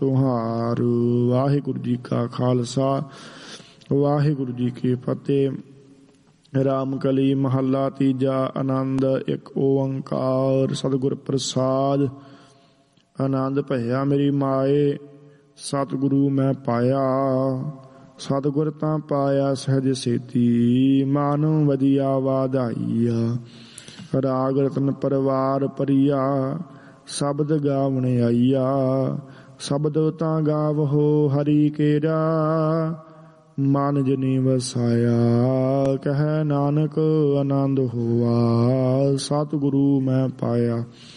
तुहार। वाहिगुरु जी का खालसा वाहिगुरु जी की फतेह। रामकली महला तीजा। आनंद एक ओंकार सतगुर प्रसाद। आनंद भया मेरी माए सतगुरु मैं पाया। सतगुर तां पाया सहज सेती मन वधिया वाधाईया। राग रतन परवार परिया शब्द गावण आईया। शब्द तां गावहो हरि केरा मन जनी वसाया। कह नानक आनंद होआ सतगुरु मैं पाया।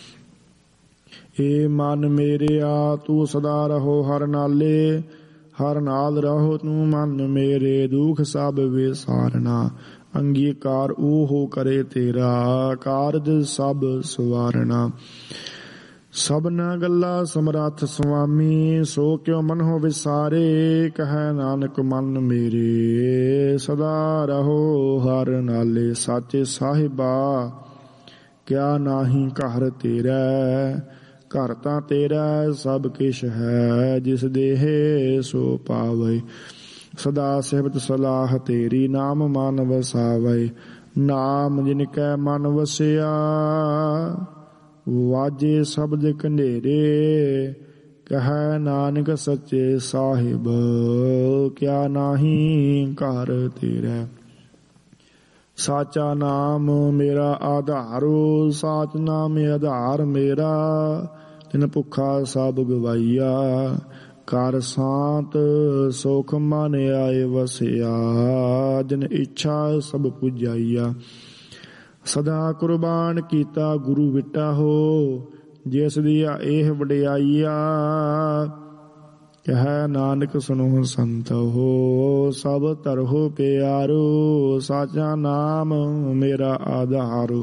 ए मन मेरेया तू सदा रहो हर नाले। हर नाल रहो तू मन मेरे दुख सब विसारना। अंगीकार ओहो करे तेरा कारज सब सवारना। सबना गल्ला समरथ स्वामी सो क्यों मन हो विसारे। कह नानक मन मेरे सदा रहो हर नाले। साचे साहिबा क्या नाही घर तेरा। घर तां तेरा सब किश है जिस देहे सो पावे। सदा सेवत सलाह तेरी नाम मन वसावे। नाम जिनकै मन वसिया वाजे शब्द कंडेरे। कह नानक सच्चे साहिब क्या नाही घर तेरा। साचा नाम मेरा आधारो साच नाम आधार मेरा। तिन भुखा सब गवाईया कर शांत सुख मन आए वसिया। जिन इच्छा सब पुजाईया। सदा कुर्बान कीता गुरु विटा हो जिस दिया एह वडियाईया। कह नानक सुनो संत हो सब तरहो प्यारो। साचा नाम मेरा आधार।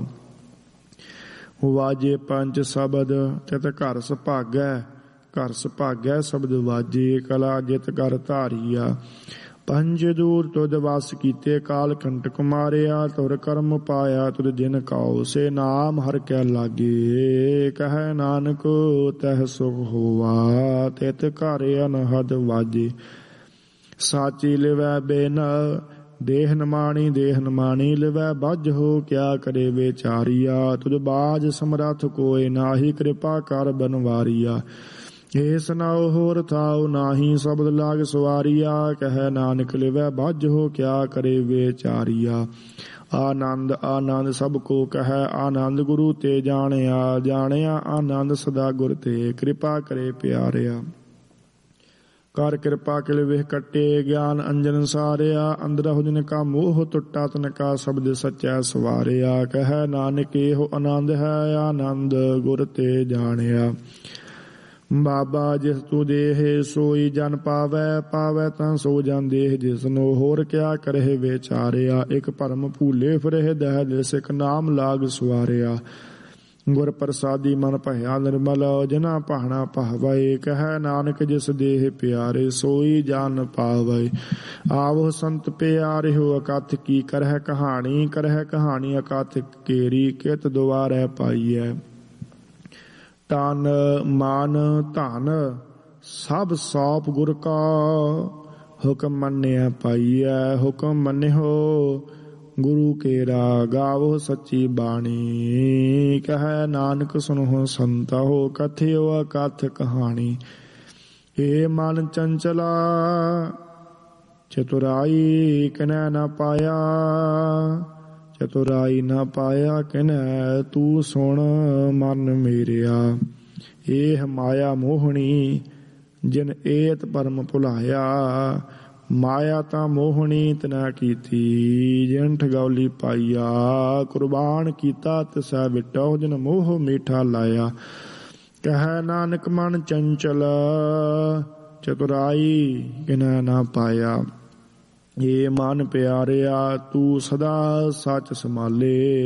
वाजे पंच शब्द तित घर सुभागै। घर सुभागै शब्द वाजे कला जित कर धारिया। पंज दूर तुद वस कीते काल कंटक मारिया। तुर कर्म पाया तुद जिन काओ से नाम हर कै लागे। कह नानक तह सुख होवा तित घर अनहद वाजे। साची लिवै बिन देह नमाणी लिवै बज हो क्या करे बेचारिया। तुद बाज समरथ कोय नाही कृपा कर बनवारिया। हे सुनाओ होर थाओ नाही शब्द लाग सवारिया। कह नानक लिवै बज हो क्या करे बेचारिया। आनंद आनंद सबको कह आनंद गुरु ते जानिया। जानिया आनंद सदा गुर ते कृपा करे प्यारिया। कर कृपा किल विह कटे ज्ञान अंजन सारिया। अंदरह जिनका मोह टुटा तनका शब्द सच्चा सवारिया। कह नानक एहो आनंद है आनंद गुर ते जानिया। बाबा जिस तू देह सोई जन पावै। पावै तां सो जन देह जिसनो होर क्या करहे बेचारिया। एक भरम भूले फिरह दह दिस एक नाम लाग सवारिया। गुर प्रसादी मन भया निर्मल जिना भाना पावै। कह नानक जिस देह प्यारे सोई जान पावै। आवो संत प्यारे हो अकथ की करह कहानी अकथ केरी कित दुआरै पाईऐ। तन मन धन सब सौंप गुर का हुक्म मन्निया पाईऐ। हुक्म मन्निहो गुरु केरा गावो सच्ची बाणी। कह नानक सुनो संत हो कथियो अकथ कहानी। हे मन चंचला चतुराई किनै न पाया। चतुराई न पाया किनै तू सुन मन मेरिया। एह माया मोहनी जिन एत परम भुलाया। माया तां मोहनी तना कीती जिन ठगौली पाईया। कुर्बान कीता तिसै विटो जिन मोह मीठा लाया। कह नानक मन चंचल चतुराई किनै न पाया। ये मन प्यारिया तू सदा सच संभाले।